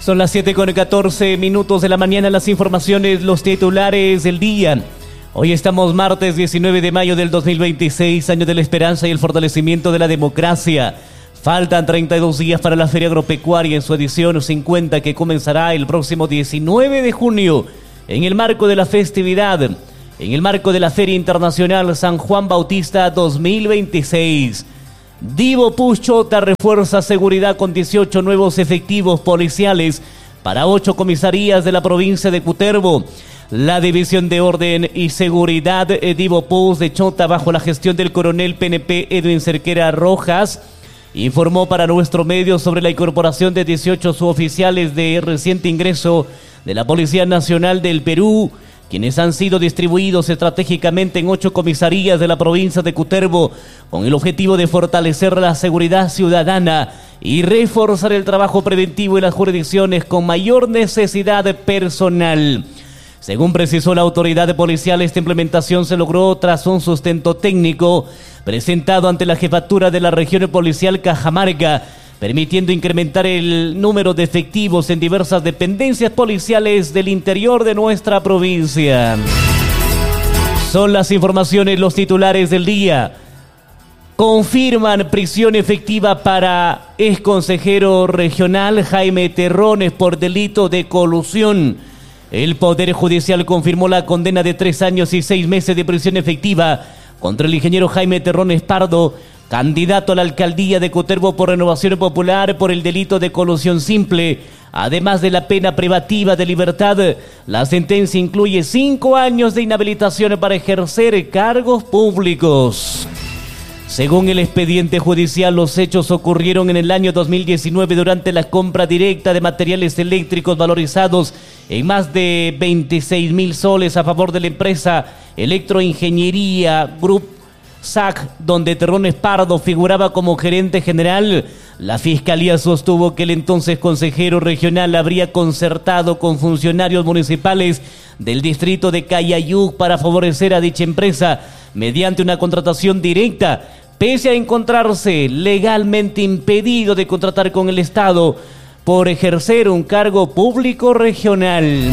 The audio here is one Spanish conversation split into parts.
Son las 7:14 de la mañana, las informaciones, los titulares del día. Hoy estamos martes 19 de mayo del 2026, año de la esperanza y el fortalecimiento de la democracia. Faltan 32 días para la Feria Agropecuaria en su edición 50 que comenzará el próximo 19 de junio en el marco de la festividad, en el marco de la Feria Internacional San Juan Bautista 2026. Divo Puchota refuerza seguridad con 18 nuevos efectivos policiales para 8 comisarías de la provincia de Cutervo. La División de Orden y Seguridad Divo Puch de Chota, bajo la gestión del coronel PNP Edwin Cerquera Rojas, informó para nuestro medio sobre la incorporación de 18 suboficiales de reciente ingreso de la Policía Nacional del Perú, quienes han sido distribuidos estratégicamente en 8 comisarías de la provincia de Cutervo, con el objetivo de fortalecer la seguridad ciudadana y reforzar el trabajo preventivo en las jurisdicciones con mayor necesidad personal. Según precisó la autoridad policial, esta implementación se logró tras un sustento técnico presentado ante la jefatura de la región policial Cajamarca, permitiendo incrementar el número de efectivos en diversas dependencias policiales del interior de nuestra provincia. Son las informaciones, los titulares del día. Confirman prisión efectiva para exconsejero regional Jaime Terrones por delito de colusión. El Poder Judicial confirmó la condena de 3 años y 6 meses de prisión efectiva contra el ingeniero Jaime Terrones Pardo, candidato a la alcaldía de Cutervo por Renovación Popular, por el delito de colusión simple. Además de la pena privativa de libertad, la sentencia incluye 5 años de inhabilitación para ejercer cargos públicos. Según el expediente judicial, los hechos ocurrieron en el año 2019 durante la compra directa de materiales eléctricos valorizados en más de 26,000 soles a favor de la empresa Electroingeniería Group SAC, donde Terrones Pardo figuraba como gerente general. La Fiscalía sostuvo que el entonces consejero regional habría concertado con funcionarios municipales del distrito de Cayayuc para favorecer a dicha empresa mediante una contratación directa, pese a encontrarse legalmente impedido de contratar con el Estado por ejercer un cargo público regional.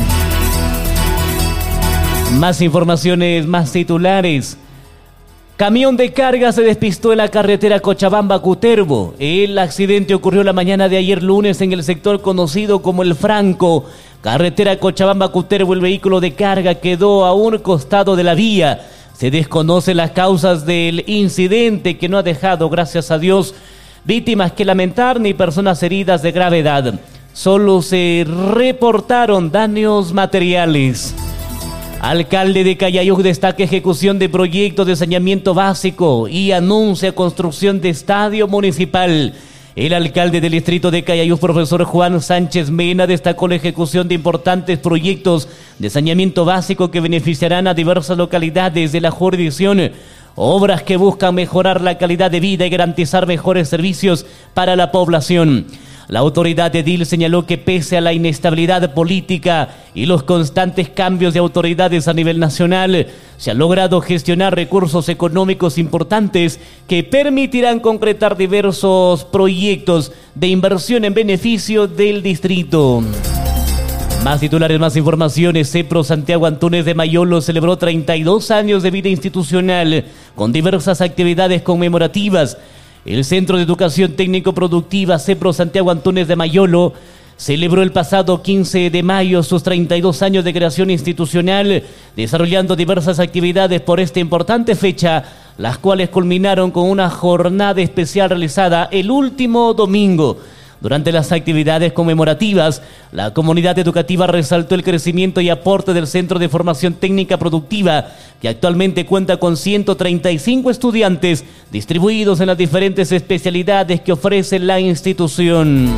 Más informaciones, más titulares. Camión de carga se despistó en la carretera Cochabamba-Cutervo. El accidente ocurrió la mañana de ayer lunes en el sector conocido como El Franco. Carretera Cochabamba-Cutervo, el vehículo de carga quedó a un costado de la vía. Se desconocen las causas del incidente, que no ha dejado, gracias a Dios, víctimas que lamentar ni personas heridas de gravedad. Solo se reportaron daños materiales. Alcalde de Cayayuc destaca ejecución de proyectos de saneamiento básico y anuncia construcción de estadio municipal. El alcalde del distrito de Cayayuc, profesor Juan Sánchez Mena, destacó la ejecución de importantes proyectos de saneamiento básico que beneficiarán a diversas localidades de la jurisdicción. Obras que buscan mejorar la calidad de vida y garantizar mejores servicios para la población. La autoridad edil señaló que pese a la inestabilidad política y los constantes cambios de autoridades a nivel nacional, se ha logrado gestionar recursos económicos importantes que permitirán concretar diversos proyectos de inversión en beneficio del distrito. Más titulares, más informaciones. CEPRO Santiago Antunes de Mayolo celebró 32 años de vida institucional con diversas actividades conmemorativas. El Centro de Educación Técnico-Productiva CEPRO Santiago Antunes de Mayolo celebró el pasado 15 de mayo sus 32 años de creación institucional, desarrollando diversas actividades por esta importante fecha, las cuales culminaron con una jornada especial realizada el último domingo. Durante las actividades conmemorativas, la comunidad educativa resaltó el crecimiento y aporte del Centro de Formación Técnica Productiva, que actualmente cuenta con 135 estudiantes distribuidos en las diferentes especialidades que ofrece la institución.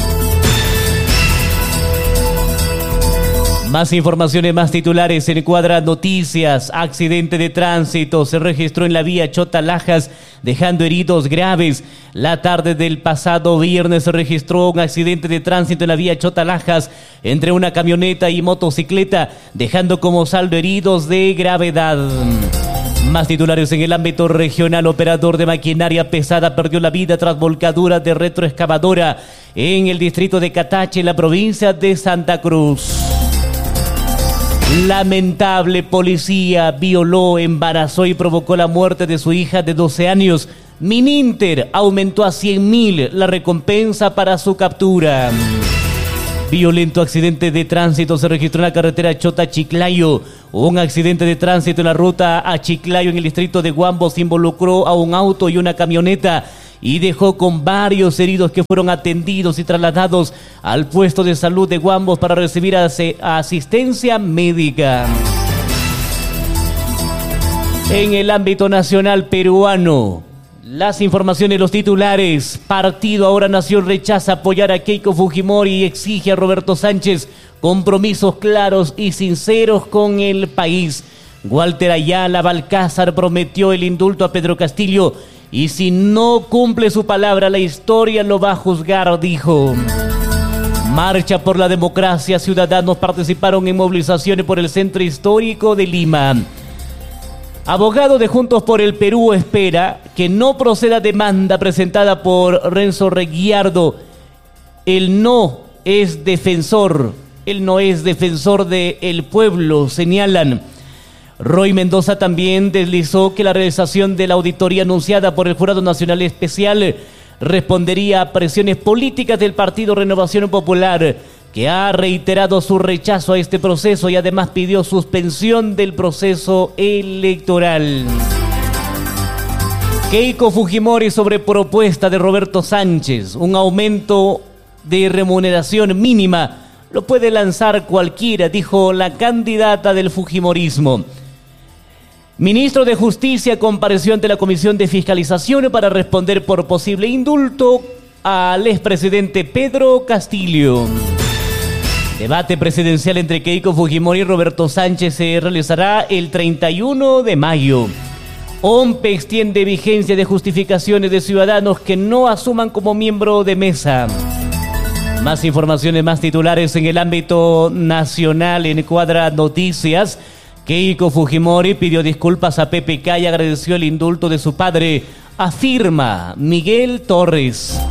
Más informaciones, más titulares en Cuadra Noticias. Accidente de tránsito se registró en la vía Chota-Lajas, dejando heridos graves. La tarde del pasado viernes se registró un accidente de tránsito en la vía Chota-Lajas entre una camioneta y motocicleta, dejando como saldo heridos de gravedad. Más titulares en el ámbito regional. Operador de maquinaria pesada perdió la vida tras volcadura de retroexcavadora en el distrito de Catache, en la provincia de Santa Cruz. Lamentable: policía violó, embarazó y provocó la muerte de su hija de 12 años. Mininter aumentó a 100.000 la recompensa para su captura. Violento accidente de tránsito se registró en la carretera Chota-Chiclayo. Un accidente de tránsito en la ruta a Chiclayo, en el distrito de Huambos, involucró a un auto y una camioneta y dejó con varios heridos que fueron atendidos y trasladados al puesto de salud de Huambos para recibir asistencia médica. En el ámbito nacional peruano, las informaciones, los titulares. Partido Ahora Nación rechaza apoyar a Keiko Fujimori y exige a Roberto Sánchez compromisos claros y sinceros con el país. Walter Ayala Balcázar prometió el indulto a Pedro Castillo y si no cumple su palabra, la historia lo va a juzgar, dijo. Marcha por la democracia. Ciudadanos participaron en movilizaciones por el centro histórico de Lima. Abogado de Juntos por el Perú espera que no proceda demanda presentada por Renzo Reguiardo. Él no es defensor del pueblo, señalan. Roy Mendoza también deslizó que la realización de la auditoría anunciada por el Jurado Nacional Especial respondería a presiones políticas del Partido Renovación Popular, que ha reiterado su rechazo a este proceso y además pidió suspensión del proceso electoral. Keiko Fujimori sobre propuesta de Roberto Sánchez. Un aumento de remuneración mínima lo puede lanzar cualquiera, dijo la candidata del fujimorismo. Ministro de Justicia compareció ante la Comisión de Fiscalización para responder por posible indulto al expresidente Pedro Castillo. Debate presidencial entre Keiko Fujimori y Roberto Sánchez se realizará el 31 de mayo. OMPE extiende vigencia de justificaciones de ciudadanos que no asuman como miembro de mesa. Más informaciones, más titulares en el ámbito nacional. En Cuadra Noticias, Keiko Fujimori pidió disculpas a PPK y agradeció el indulto de su padre, afirma Miguel Torres.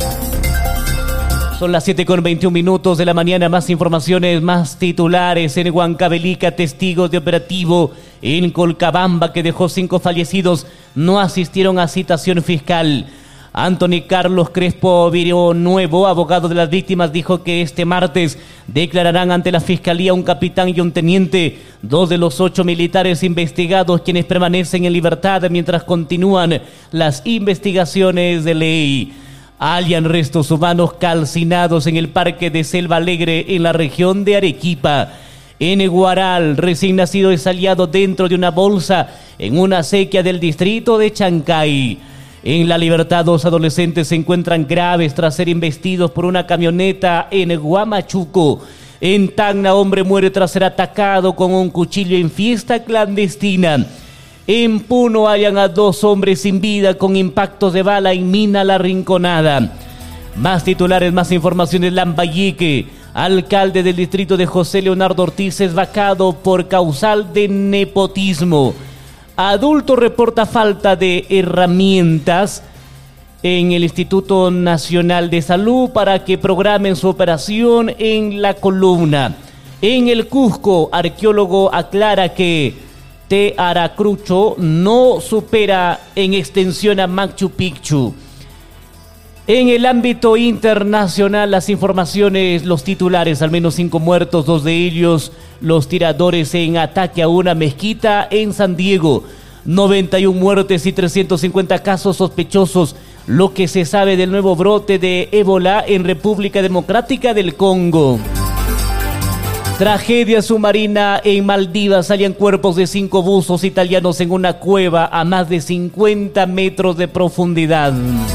Son las 7:21 de la mañana. Más informaciones, más titulares. En Huancavelica, testigos de operativo en Colcabamba que dejó 5 fallecidos no asistieron a citación fiscal. Anthony Carlos Crespo Villanueva, abogado de las víctimas, dijo que este martes declararán ante la Fiscalía un capitán y un teniente, 2 de los 8 militares investigados, quienes permanecen en libertad mientras continúan las investigaciones de ley. Hallan restos humanos calcinados en el parque de Selva Alegre, en la región de Arequipa. En Huaral, recién nacido es hallado dentro de una bolsa en una acequia del distrito de Chancay. En La Libertad, 2 adolescentes se encuentran graves tras ser embestidos por una camioneta en Huamachuco. En Tacna, hombre muere tras ser atacado con un cuchillo en fiesta clandestina. En Puno hallan a 2 hombres sin vida con impactos de bala en Mina La Rinconada. Más titulares, más informaciones. Lambayeque, alcalde del distrito de José Leonardo Ortiz es vacado por causal de nepotismo. Adulto reporta falta de herramientas en el Instituto Nacional de Salud para que programen su operación en la columna. En el Cusco, arqueólogo aclara que Aracrucho no supera en extensión a Machu Picchu. En el ámbito internacional, las informaciones, los titulares: al menos 5 muertos, 2 de ellos los tiradores en ataque a una mezquita en San Diego. 91 muertes y 350 casos sospechosos, lo que se sabe del nuevo brote de ébola en República Democrática del Congo. Tragedia submarina en Maldivas. Hallan cuerpos de 5 buzos italianos en una cueva a más de 50 metros de profundidad.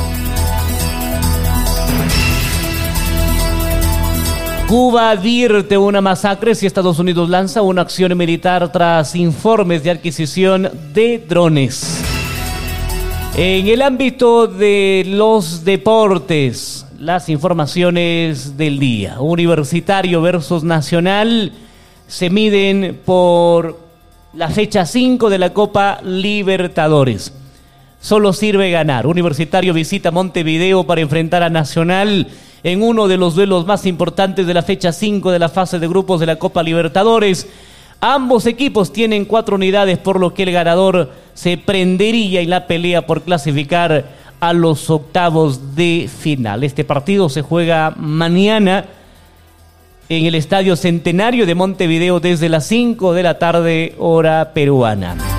Cuba advierte una masacre si Estados Unidos lanza una acción militar tras informes de adquisición de drones. En el ámbito de los deportes, las informaciones del día. Universitario versus Nacional se miden por la fecha 5 de la Copa Libertadores. Solo sirve ganar. Universitario visita Montevideo para enfrentar a Nacional en uno de los duelos más importantes de la fecha 5 de la fase de grupos de la Copa Libertadores. Ambos equipos tienen 4 unidades, por lo que el ganador se prendería en la pelea por clasificar a los octavos de final. Este partido se juega mañana en el Estadio Centenario de Montevideo desde las 5 de la tarde, hora peruana.